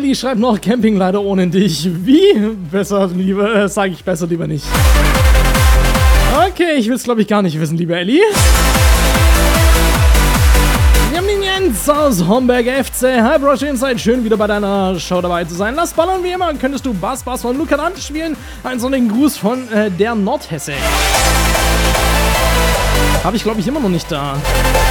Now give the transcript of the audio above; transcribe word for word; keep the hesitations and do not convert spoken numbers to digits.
Ellie schreibt noch, Camping leider ohne dich. Wie? Besser, lieber, äh, sage ich besser lieber nicht. Okay, ich will es glaube ich gar nicht wissen, liebe Ellie. Wir haben den Jens aus Homberg F C. Hi Bro, seid schön wieder bei deiner Show dabei zu sein. Lass ballern wie immer. Könntest du Bass Bass von Luca Dante spielen? Einen sonnigen Gruß von äh, der Nordhesse. Habe ich glaube ich immer noch nicht da.